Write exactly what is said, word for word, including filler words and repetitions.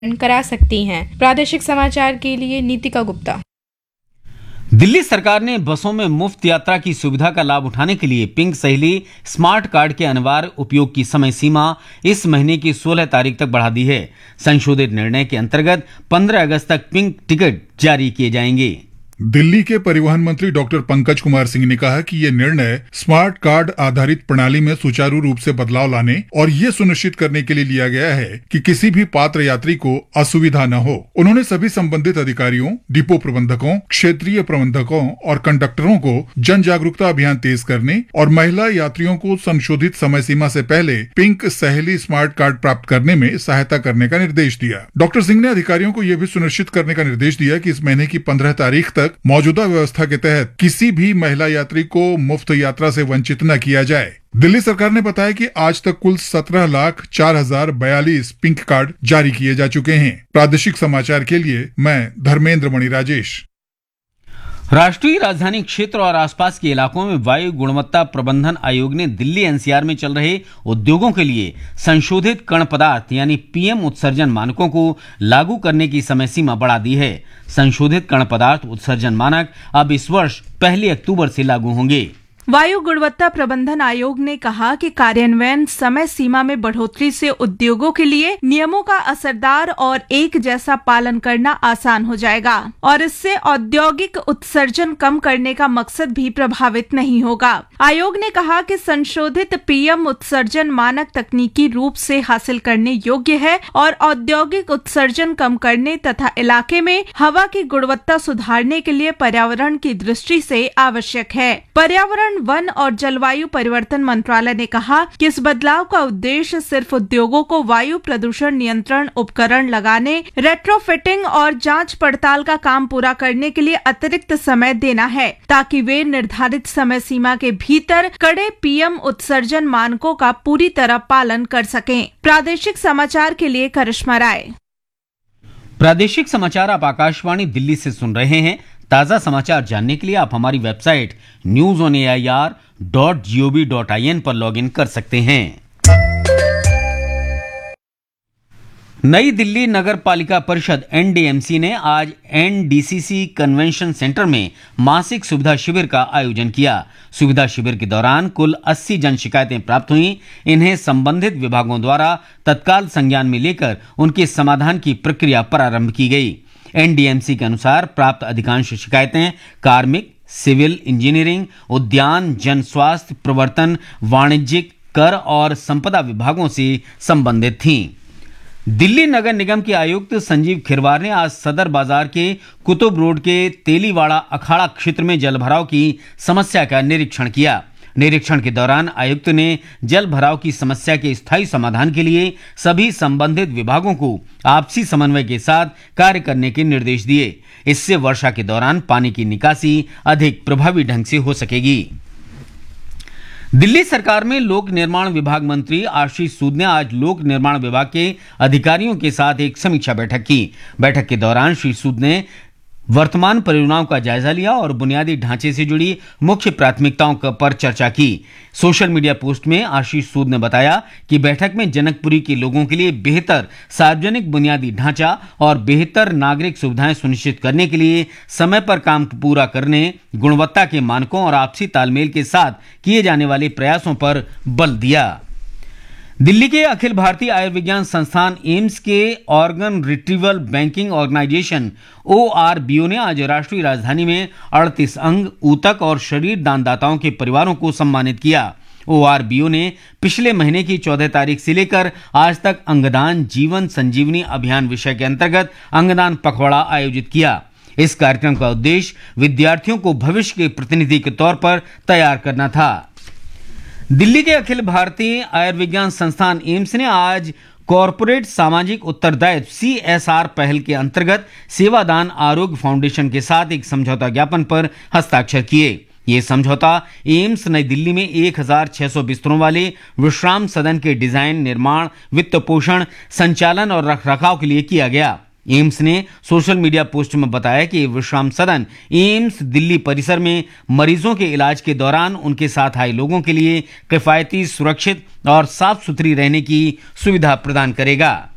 करा सकती हैं। प्रादेशिक समाचार के लिए नीतिका गुप्ता। दिल्ली सरकार ने बसों में मुफ्त यात्रा की सुविधा का लाभ उठाने के लिए पिंक सहेली स्मार्ट कार्ड के अनिवार्य उपयोग की समय सीमा इस महीने की सोलह तारीख तक बढ़ा दी है। संशोधित निर्णय के अंतर्गत पंद्रह अगस्त तक पिंक टिकट जारी किए जाएंगे। दिल्ली के परिवहन मंत्री डॉक्टर पंकज कुमार सिंह ने कहा कि ये निर्णय स्मार्ट कार्ड आधारित प्रणाली में सुचारू रूप से बदलाव लाने और ये सुनिश्चित करने के लिए लिया गया है कि किसी भी पात्र यात्री को असुविधा न हो। उन्होंने सभी संबंधित अधिकारियों, डिपो प्रबंधकों, क्षेत्रीय प्रबंधकों और कंडक्टरों को जन जागरूकता अभियान तेज करने और महिला यात्रियों को संशोधित समय सीमा से पहले पिंक सहेली स्मार्ट कार्ड प्राप्त करने में सहायता करने का निर्देश दिया। डॉक्टर सिंह ने अधिकारियों को यह भी सुनिश्चित करने का निर्देश दिया कि इस महीने की पंद्रह तारीख तक मौजूदा व्यवस्था के तहत किसी भी महिला यात्री को मुफ्त यात्रा से वंचित न किया जाए। दिल्ली सरकार ने बताया कि आज तक कुल सत्रह लाख चार हजार बयालीस पिंक कार्ड जारी किए जा चुके हैं। प्रादेशिक समाचार के लिए मैं धर्मेंद्र मणि राजेश। राष्ट्रीय राजधानी क्षेत्र और आसपास के इलाकों में वायु गुणवत्ता प्रबंधन आयोग ने दिल्ली एनसीआर में चल रहे उद्योगों के लिए संशोधित कण पदार्थ यानी पीएम उत्सर्जन मानकों को लागू करने की समय सीमा बढ़ा दी है। संशोधित कण पदार्थ उत्सर्जन मानक अब इस वर्ष पहली अक्टूबर से लागू होंगे। वायु गुणवत्ता प्रबंधन आयोग ने कहा कि कार्यान्वयन समय सीमा में बढ़ोतरी से उद्योगों के लिए नियमों का असरदार और एक जैसा पालन करना आसान हो जाएगा और इससे औद्योगिक उत्सर्जन कम करने का मकसद भी प्रभावित नहीं होगा। आयोग ने कहा कि संशोधित पीएम उत्सर्जन मानक तकनीकी रूप से हासिल करने योग्य है और औद्योगिक उत्सर्जन कम करने तथा इलाके में हवा की गुणवत्ता सुधारने के लिए पर्यावरण की दृष्टि से आवश्यक है। पर्यावरण, वन और जलवायु परिवर्तन मंत्रालय ने कहा कि इस बदलाव का उद्देश्य सिर्फ उद्योगों को वायु प्रदूषण नियंत्रण उपकरण लगाने, रेट्रोफिटिंग और जांच पड़ताल का काम पूरा करने के लिए अतिरिक्त समय देना है ताकि वे निर्धारित समय सीमा के भीतर कड़े पीएम उत्सर्जन मानकों का पूरी तरह पालन कर सकें। प्रादेशिक समाचार के लिए करिश्मा राय। प्रादेशिक समाचार आप आकाशवाणी दिल्ली से सुन रहे हैं। ताजा समाचार जानने के लिए आप हमारी website news on A I R dot G O V dot I N पर लॉग इन कर सकते हैं। नई दिल्ली नगर पालिका परिषद एन डी एम सी ने आज एन डी सी सी कन्वेंशन सेंटर में मासिक सुविधा शिविर का आयोजन किया। सुविधा शिविर के दौरान कुल अस्सी जन शिकायतें प्राप्त हुई। इन्हें संबंधित विभागों द्वारा तत्काल संज्ञान में लेकर उनके समाधान की प्रक्रिया प्रारंभ की गई। एन डी एम सी के अनुसार प्राप्त अधिकांश शिकायतें कार्मिक, सिविल इंजीनियरिंग, उद्यान, जन स्वास्थ्य, प्रवर्तन, वाणिज्यिक, कर और संपदा विभागों से संबंधित थीं। दिल्ली नगर निगम के आयुक्त संजीव खिरवार ने आज सदर बाजार के कुतुब रोड के तेलीवाड़ा अखाड़ा क्षेत्र में जलभराव की समस्या का निरीक्षण किया। निरीक्षण के दौरान आयुक्त ने जल भराव की समस्या के स्थायी समाधान के लिए सभी संबंधित विभागों को आपसी समन्वय के साथ कार्य करने के निर्देश दिए। इससे वर्षा के दौरान पानी की निकासी अधिक प्रभावी ढंग से हो सकेगी। दिल्ली सरकार में लोक निर्माण विभाग मंत्री आशीष सूद ने आज लोक निर्माण विभाग के अधिकारियों के साथ एक समीक्षा बैठक की। बैठक के दौरान श्री सूद ने वर्तमान परियोजनाओं का जायजा लिया और बुनियादी ढांचे से जुड़ी मुख्य प्राथमिकताओं पर चर्चा की। सोशल मीडिया पोस्ट में आशीष सूद ने बताया कि बैठक में जनकपुरी के लोगों के लिए बेहतर सार्वजनिक बुनियादी ढांचा और बेहतर नागरिक सुविधाएं सुनिश्चित करने के लिए समय पर काम पूरा करने, गुणवत्ता के मानकों और आपसी तालमेल के साथ किए जाने वाले प्रयासों पर बल दिया। दिल्ली के अखिल भारतीय आयुर्विज्ञान संस्थान एम्स के organ retrieval banking organisation O R B O ने आज राष्ट्रीय राजधानी में अड़तीस अंग, ऊतक और शरीर दानदाताओं के परिवारों को सम्मानित किया। ओ आर बी ओ ने पिछले महीने की चौदह तारीख से लेकर आज तक अंगदान जीवन संजीवनी अभियान विषय के अंतर्गत अंगदान पखवाड़ा आयोजित किया। इस कार्यक्रम का उद्देश्य विद्यार्थियों को भविष्य के प्रतिनिधि के तौर पर तैयार करना था। दिल्ली के अखिल भारतीय आयुर्विज्ञान संस्थान एम्स ने आज कॉरपोरेट सामाजिक उत्तरदायित्व सी एस आर पहल के अंतर्गत सेवादान आरोग्य फाउंडेशन के साथ एक समझौता ज्ञापन पर हस्ताक्षर किए। ये समझौता एम्स नई दिल्ली में एक हज़ार छह सौ बिस्तरों वाले विश्राम सदन के डिजाइन, निर्माण, वित्त पोषण, संचालन और रखरखाव के लिए किया गया। एम्स ने सोशल मीडिया पोस्ट में बताया कि विश्राम सदन एम्स दिल्ली परिसर में मरीजों के इलाज के दौरान उनके साथ आए लोगों के लिए किफायती, सुरक्षित और साफ सुथरी रहने की सुविधा प्रदान करेगा।